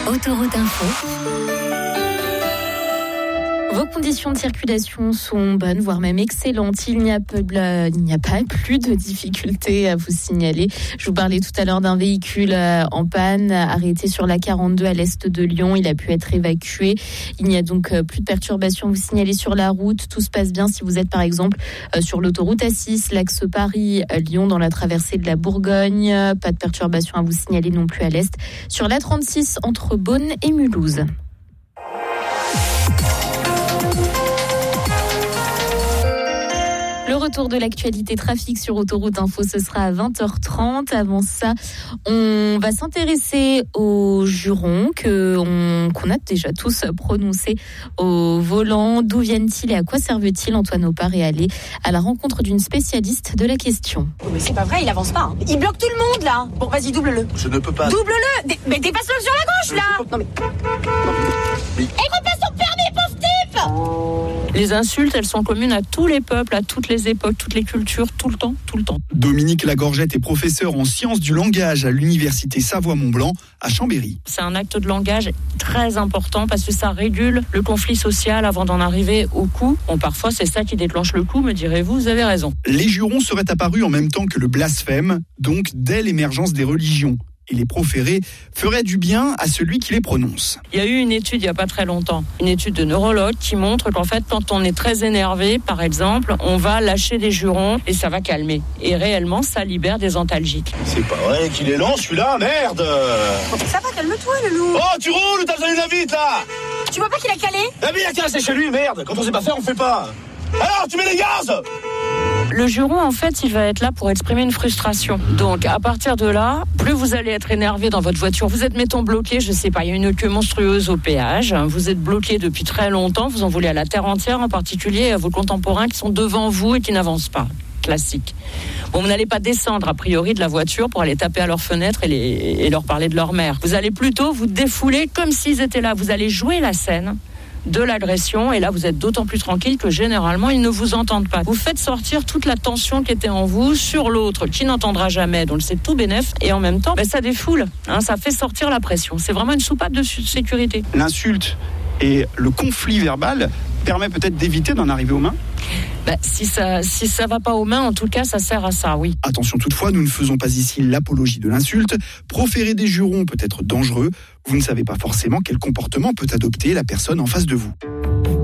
Autoroute Info. Vos conditions de circulation sont bonnes, voire même excellentes. Il n'y a pas plus de difficultés à vous signaler. Je vous parlais tout à l'heure d'un véhicule en panne arrêté sur la 42 à l'est de Lyon. Il a pu être évacué. Il n'y a donc plus de perturbations à vous signaler sur la route. Tout se passe bien si vous êtes par exemple sur l'autoroute A6, l'axe Paris-Lyon dans la traversée de la Bourgogne. Pas de perturbations à vous signaler non plus à l'est. Sur la 36 entre Beaune et Mulhouse. Le retour de l'actualité trafic sur Autoroute Info, ce sera à 20h30. Avant ça, on va s'intéresser aux jurons qu'on a déjà tous prononcés au volant. D'où viennent-ils et à quoi servent-ils? Antoine Opar est allé à la rencontre d'une spécialiste de la question. Mais c'est pas vrai, il avance pas. Il bloque tout le monde là. Bon, vas-y, double-le. Je ne peux pas. Double-le. Mais dépasse-le sur la gauche là. Non mais. Et repasse ton permis, pauvre type. Les insultes, elles sont communes à tous les peuples, à toutes les époques, toutes les cultures, tout le temps. Dominique Lagorgette est professeur en sciences du langage à l'université Savoie-Mont-Blanc à Chambéry. C'est un acte de langage très important parce que ça régule le conflit social avant d'en arriver au coup. Bon, parfois, c'est ça qui déclenche le coup, me direz-vous, vous avez raison. Les jurons seraient apparus en même temps que le blasphème, donc dès l'émergence des religions. Et les proférer feraient du bien à celui qui les prononce. Il y a eu une étude il n'y a pas très longtemps, une étude de neurologue qui montre qu'en fait, quand on est très énervé, par exemple, on va lâcher des jurons et ça va calmer. Et réellement, ça libère des antalgiques. C'est pas vrai qu'il est lent celui-là, merde. Ça va, calme-toi, le loup. Oh, tu roules ou t'as besoin d'une invite là? Tu vois pas qu'il a calé? Ah mais il a qu'à rester chez lui, merde. Quand on sait pas faire, on fait pas. Alors, tu mets les gaz. Le juron, en fait, il va être là pour exprimer une frustration. Donc, à partir de là, plus vous allez être énervé dans votre voiture, vous êtes, mettons, bloqué, je sais pas, il y a une queue monstrueuse au péage, vous êtes bloqué depuis très longtemps, vous en voulez à la terre entière, en particulier à vos contemporains qui sont devant vous et qui n'avancent pas. Classique. Bon, vous n'allez pas descendre, a priori, de la voiture pour aller taper à leurs fenêtres et leur parler de leur mère. Vous allez plutôt vous défouler comme s'ils étaient là. Vous allez jouer la scène de l'agression, et là vous êtes d'autant plus tranquille que généralement ils ne vous entendent pas. Vous faites sortir toute la tension qui était en vous sur l'autre qui n'entendra jamais, donc c'est tout bénef, et en même temps ça défoule, ça fait sortir la pression. C'est vraiment une soupape de sécurité. L'insulte et le conflit verbal permet peut-être d'éviter d'en arriver aux mains. Si ça va pas aux mains, en tout cas, ça sert à ça, oui. Attention toutefois, nous ne faisons pas ici l'apologie de l'insulte. Proférer des jurons peut être dangereux. Vous ne savez pas forcément quel comportement peut adopter la personne en face de vous.